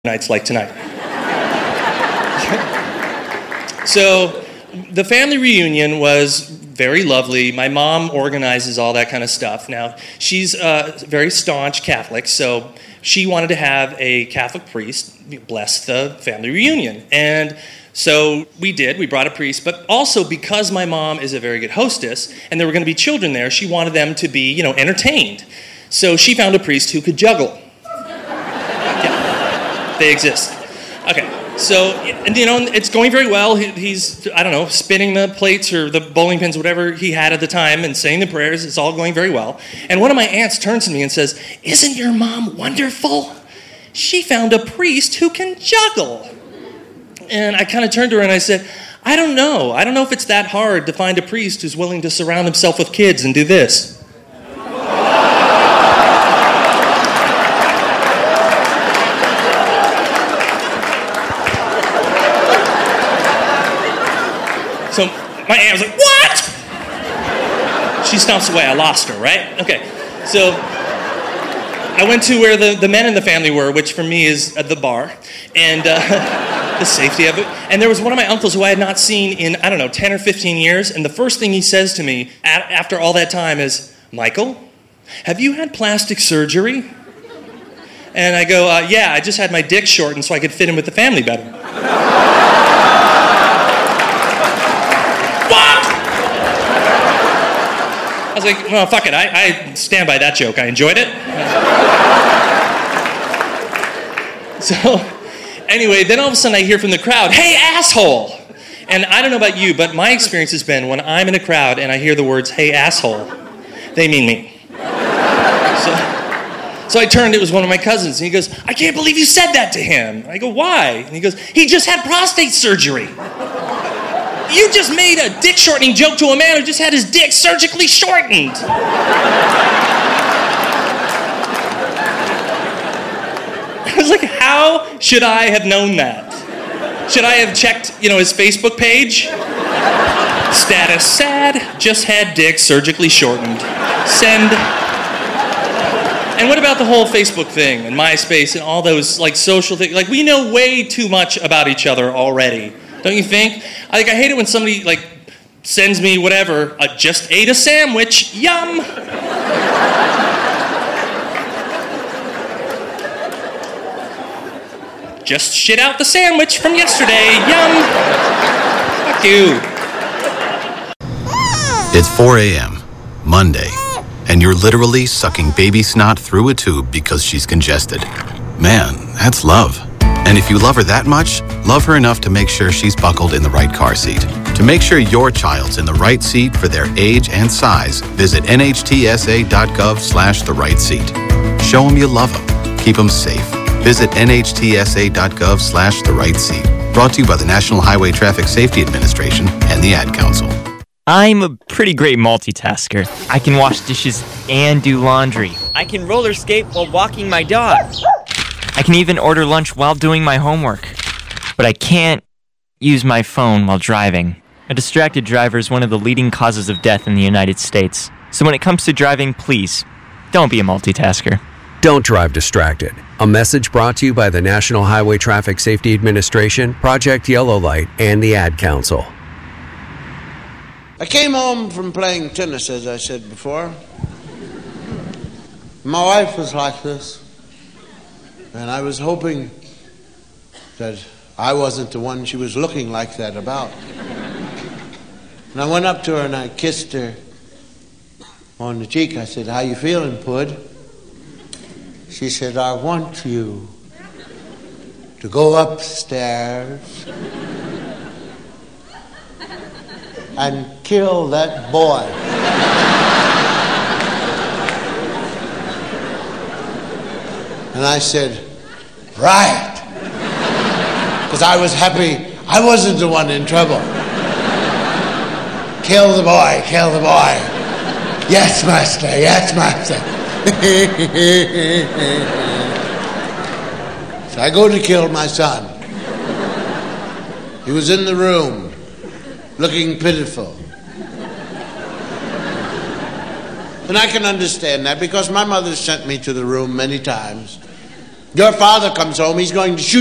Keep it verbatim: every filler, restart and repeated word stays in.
nights like tonight. So the family reunion was very lovely. My mom organizes all that kind of stuff. Now, she's a very staunch Catholic, so she wanted to have a Catholic priest bless the family reunion. And so we did. We brought a priest, but also because my mom is a very good hostess and there were going to be children there, she wanted them to be, you know, entertained. So she found a priest who could juggle. Yeah, they exist. Okay, so, and, you know, it's going very well. He, he's, I don't know, spinning the plates or the bowling pins, whatever he had at the time, and saying the prayers. It's all going very well. And one of my aunts turns to me and says, "Isn't your mom wonderful? She found a priest who can juggle." And I kind of turned to her and I said, I don't know. I don't know if it's that hard to find a priest who's willing to surround himself with kids and do this. So my aunt was like, "What?" She stomps away. I lost her, right? Okay. So I went to where the, the men in the family were, which for me is at the bar, and uh, the safety of it. And there was one of my uncles who I had not seen in, I don't know, ten or fifteen years. And the first thing he says to me a- after all that time is, "Michael, have you had plastic surgery?" And I go, uh, yeah, I just had my dick shortened so I could fit in with the family better. I was like, well, fuck it. I, I stand by that joke. I enjoyed it. So, anyway, then all of a sudden I hear from the crowd, "Hey, asshole!" And I don't know about you, but my experience has been when I'm in a crowd and I hear the words, "Hey, asshole," they mean me. So, so I turned, it was one of my cousins, and he goes, "I can't believe you said that to him." I go, "Why?" And he goes, "He just had prostate surgery." You just made a dick shortening joke to a man who just had his dick surgically shortened. I was like, how should I have known that? Should I have checked, you know, his Facebook page? Status sad, just had dick surgically shortened. Send. And what about the whole Facebook thing and MySpace and all those like social things? Like, we know way too much about each other already. Don't you think? I, like, I hate it when somebody, like, sends me whatever, I just ate a sandwich, yum! Just shit out the sandwich from yesterday, yum! Fuck you. It's four a.m., Monday, and you're literally sucking baby snot through a tube because she's congested. Man, that's love. And if you love her that much, love her enough to make sure she's buckled in the right car seat. To make sure your child's in the right seat for their age and size, visit N H T S A dot gov slash the right seat. Show them you love them. Keep them safe. Visit N H T S A dot gov slash the right seat. Brought to you by the National Highway Traffic Safety Administration and the Ad Council. I'm a pretty great multitasker. I can wash dishes and do laundry. I can roller skate while walking my dog. I can even order lunch while doing my homework. But I can't use my phone while driving. A distracted driver is one of the leading causes of death in the United States. So when it comes to driving, please, don't be a multitasker. Don't drive distracted. A message brought to you by the National Highway Traffic Safety Administration, Project Yellow Light, and the Ad Council. I came home from playing tennis, as I said before. My wife was like this. And I was hoping that I wasn't the one she was looking like that about. And I went up to her and I kissed her on the cheek. I said, "How you feeling, Pud?" She said, "I want you to go upstairs and kill that boy." And I said, "Right." Because I was happy I wasn't the one in trouble. Kill the boy, kill the boy. Yes, master, yes, master. So I go to kill my son. He was in the room, looking pitiful. And I can understand that because my mother sent me to the room many times Your father comes home, he's going to shoot